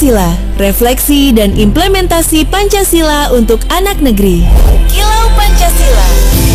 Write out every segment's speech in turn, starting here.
Pancasila, refleksi dan implementasi Pancasila untuk anak negeri. Kilau Pancasila.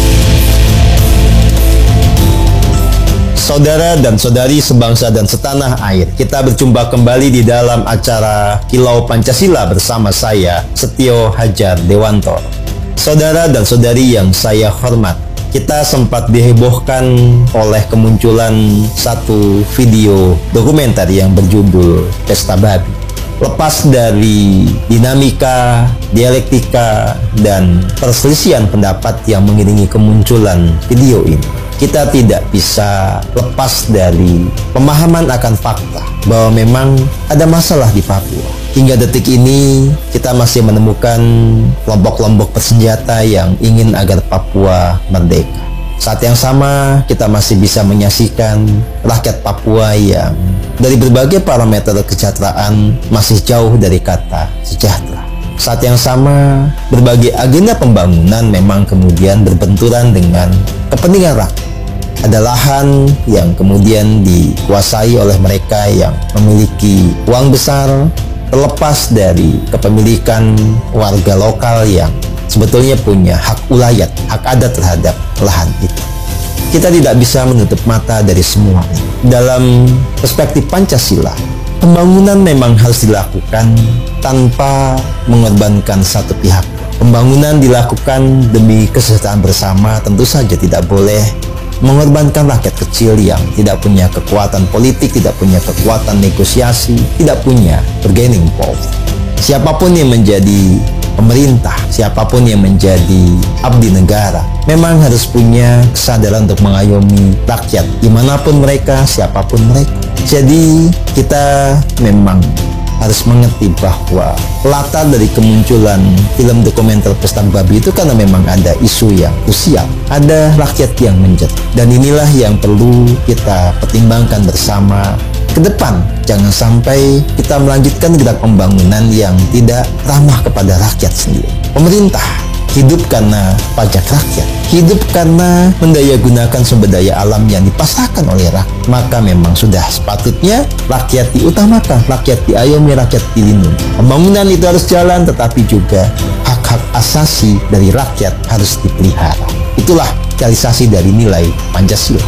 Saudara dan saudari sebangsa dan setanah air, kita berjumpa kembali di dalam acara Kilau Pancasila bersama saya, Setio Hajar Dewanto. Saudara dan saudari yang saya hormat, kita sempat dihebohkan oleh kemunculan satu video dokumenter yang berjudul Pesta Babi. Lepas dari dinamika, dialektika, dan perselisihan pendapat yang mengiringi kemunculan video ini, kita tidak bisa lepas dari pemahaman akan fakta bahwa memang ada masalah di Papua. Hingga detik ini, kita masih menemukan kelompok-kelompok bersenjata yang ingin agar Papua merdeka. Saat yang sama, kita masih bisa menyaksikan rakyat Papua yang dari berbagai parameter kesejahteraan masih jauh dari kata sejahtera. Saat yang sama, berbagai agenda pembangunan memang kemudian berbenturan dengan kepentingan rakyat. Ada lahan yang kemudian dikuasai oleh mereka yang memiliki uang besar, terlepas dari kepemilikan warga lokal yang sebetulnya punya hak ulayat, hak adat terhadap lahan itu. Kita tidak bisa menutup mata dari semua ini. Dalam perspektif Pancasila, pembangunan memang harus dilakukan tanpa mengorbankan satu pihak. Pembangunan dilakukan demi kesejahteraan bersama, tentu saja tidak boleh mengorbankan rakyat kecil yang tidak punya kekuatan politik, tidak punya kekuatan negosiasi, tidak punya bargaining power. Siapapun yang menjadi pemerintah, siapapun yang menjadi abdi negara, memang harus punya kesadaran untuk mengayomi rakyat, dimanapun mereka, siapapun mereka. Jadi kita memang harus mengerti bahwa latar dari kemunculan film dokumenter Pesta Babi itu karena memang ada isu yang krusial, ada rakyat yang menjerit, dan inilah yang perlu kita pertimbangkan bersama ke depan. Jangan sampai kita melanjutkan gerak pembangunan yang tidak ramah kepada rakyat sendiri. Pemerintah hidup karena pajak rakyat, hidup karena mendayagunakan sumber daya alam yang dipasrahkan oleh rakyat. Maka memang sudah sepatutnya rakyat diutamakan, rakyat diayomi, rakyat dilindungi. Pembangunan itu harus jalan, tetapi juga hak-hak asasi dari rakyat harus dipelihara. Itulah realisasi dari nilai Pancasila.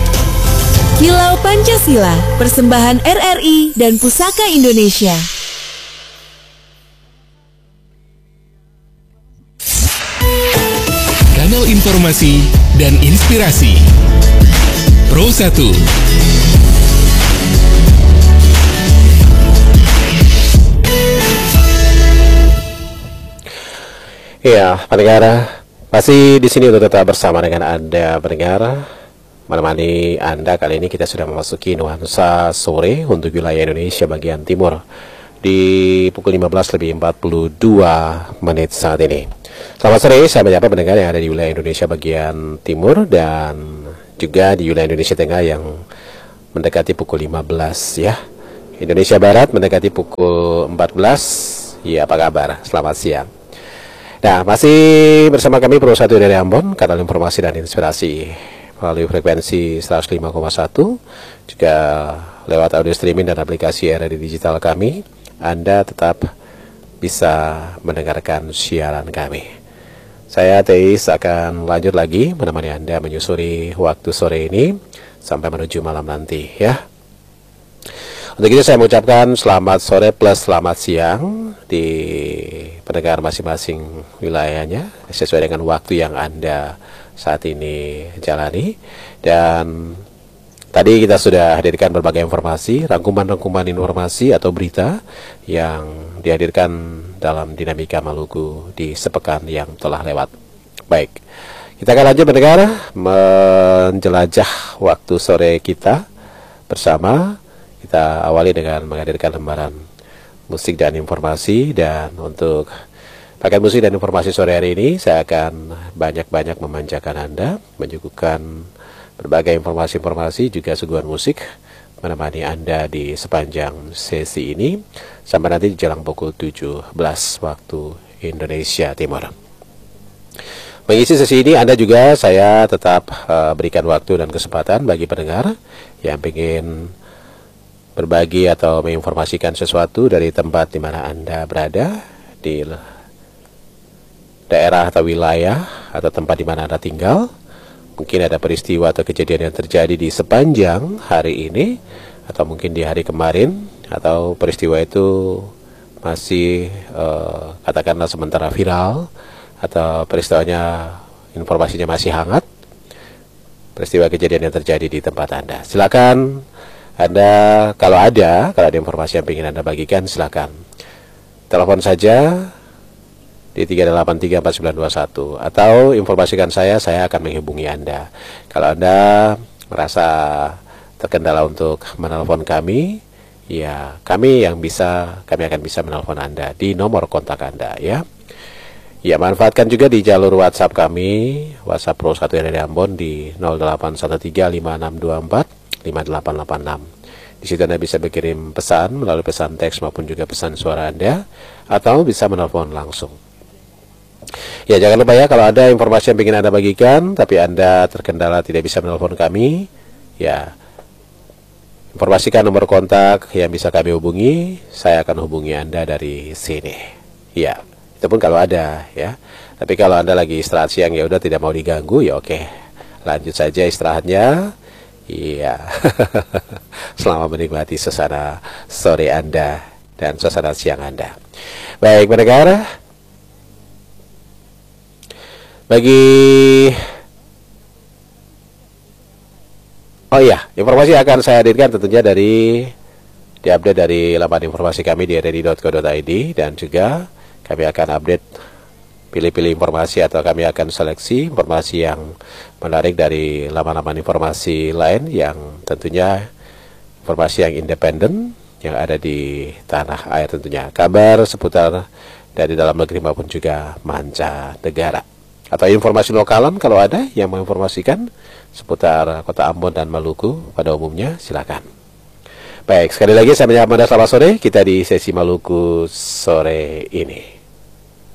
Kilau Pancasila, persembahan RRI dan Pusaka Indonesia. Kanal informasi dan inspirasi Pro 1. Ya, pendengar, masih di sini untuk tetap bersama dengan Anda, pendengar. Menemani Anda kali ini kita sudah memasuki nuansa sore untuk wilayah Indonesia bagian timur di pukul 15:42 saat ini. Selamat sore, saya menyapa pendengar yang ada di wilayah Indonesia bagian timur dan juga di wilayah Indonesia Tengah yang mendekati pukul 15 ya. Indonesia Barat mendekati pukul 14. Ya, apa kabar? Selamat siang. Nah, masih bersama kami Pro 1 dari Ambon, kanal informasi dan inspirasi melalui frekuensi 105,1, juga lewat audio streaming dan aplikasi RRI digital kami. Anda tetap bisa mendengarkan siaran kami. Saya Teis akan lanjut lagi menemani Anda menyusuri waktu sore ini sampai menuju malam nanti ya. Untuk itu saya mengucapkan selamat sore plus selamat siang di pendengar masing-masing wilayahnya sesuai dengan waktu yang Anda saat ini jalani. Dan tadi kita sudah hadirkan berbagai informasi, rangkuman-rangkuman informasi atau berita yang dihadirkan dalam dinamika Maluku di sepekan yang telah lewat. Baik, kita akan lanjut mendengar menjelajah waktu sore kita bersama. Kita awali dengan menghadirkan lembaran musik dan informasi, dan untuk paket musik dan informasi sore hari ini saya akan banyak-banyak memanjakan Anda, menyuguhkan berbagai informasi-informasi juga suguhan musik menemani Anda di sepanjang sesi ini sampai nanti jelang pukul 17 waktu Indonesia Timur. Mengisi sesi ini Anda juga saya tetap berikan waktu dan kesempatan bagi pendengar yang ingin berbagi atau menginformasikan sesuatu dari tempat di mana Anda berada, di daerah atau wilayah atau tempat di mana Anda tinggal. Mungkin ada peristiwa atau kejadian yang terjadi di sepanjang hari ini, atau mungkin di hari kemarin, atau peristiwa itu masih katakanlah sementara viral, atau peristiwanya informasinya masih hangat, peristiwa kejadian yang terjadi di tempat Anda. Silakan Anda, kalau ada informasi yang ingin Anda bagikan, silakan telepon saja di 3834921 atau informasikan saya akan menghubungi Anda. Kalau Anda merasa terkendala untuk menelpon kami, ya kami akan bisa menelpon Anda di nomor kontak Anda, ya. Ya, manfaatkan juga di jalur WhatsApp kami, WhatsApp Pro 1 yang dari Ambon di 081356245886. Di situ Anda bisa berkirim pesan melalui pesan teks maupun juga pesan suara Anda, atau bisa menelpon langsung. Ya, jangan lupa ya, kalau ada informasi yang ingin Anda bagikan tapi Anda terkendala tidak bisa menelpon kami, ya informasikan nomor kontak yang bisa kami hubungi, saya akan hubungi Anda dari sini. Ya, itu pun kalau ada, ya. Tapi kalau Anda lagi istirahat siang, ya udah tidak mau diganggu, ya oke. Lanjut saja istirahatnya. Iya. Selamat menikmati suasana sore Anda dan suasana siang Anda. Baik, pendengar. Informasi akan saya hadirkan tentunya diupdate dari laman informasi kami di rri.co.id, dan juga kami akan update pilih-pilih informasi atau kami akan seleksi informasi yang menarik dari laman-laman informasi lain yang tentunya informasi yang independen yang ada di tanah air tentunya. Kabar seputar dari dalam negeri maupun juga mancanegara. Atau informasi lokalan kalau ada yang menginformasikan seputar Kota Ambon dan Maluku pada umumnya, silakan. Baik, sekali lagi saya menyapa Anda selamat sore. Kita di sesi Maluku sore ini.